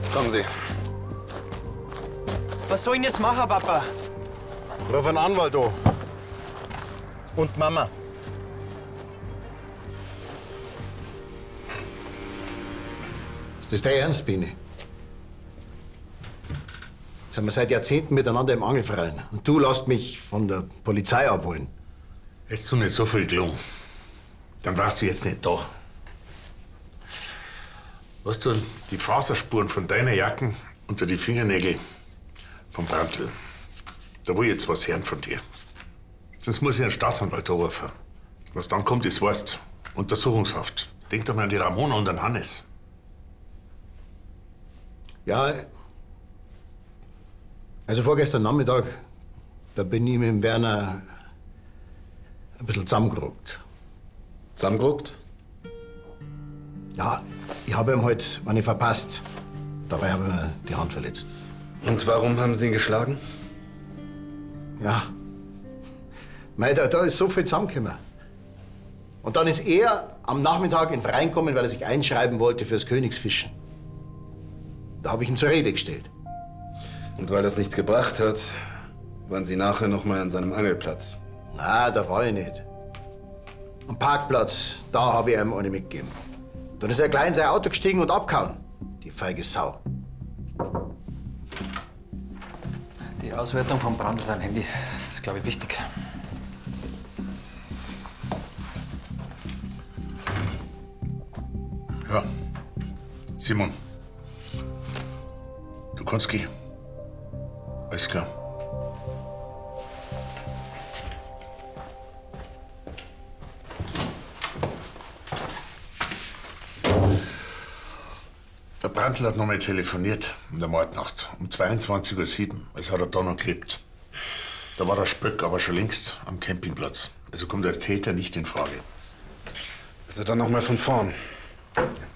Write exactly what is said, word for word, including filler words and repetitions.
Kommen Sie. Was soll ich denn jetzt machen, Papa? Ruf einen Anwalt an. Und Mama. Ist das dein Ernst, Bini? Jetzt sind wir seit Jahrzehnten miteinander im Angelverein. Und du lässt mich von der Polizei abholen. Hättest du nicht so viel gelungen, dann warst du jetzt nicht da. Weißt du, die Faserspuren von deiner Jacken unter die Fingernägel vom Brandl. Da will ich jetzt was hören von dir. Sonst muss ich einen Staatsanwalt anrufen. Was dann kommt, ist weißt. Untersuchungshaft. Denk doch mal an die Ramona und an Hannes. Ja, also vorgestern Nachmittag, da bin ich mit dem Werner ein bisschen zusammengerückt. Zusammengerückt? Ja, ich habe ihm heute meine verpasst. Dabei habe ich mir die Hand verletzt. Und warum haben Sie ihn geschlagen? Ja, mei, da, da ist so viel zusammengekommen. Und dann ist er am Nachmittag in den Verein gekommen, weil er sich einschreiben wollte fürs Königsfischen. Da habe ich ihn zur Rede gestellt. Und weil das nichts gebracht hat, waren Sie nachher noch mal an seinem Angelplatz? Na, da war ich nicht. Am Parkplatz, da habe ich ihm eine mitgegeben. Dann ist er gleich in sein Auto gestiegen und abgehauen. Die feige Sau. Die Auswertung vom Brand sein Handy ist, glaube ich, wichtig. Ja, Simon. Du kannst gehen. Alles klar. Der Brandl hat noch mal telefoniert in der Mordnacht um zweiundzwanzig Uhr sieben. Es hat er da noch gelebt. Da war der Spöck aber schon längst am Campingplatz. Also kommt er als Täter nicht in Frage. Ist er dann noch mal von vorn?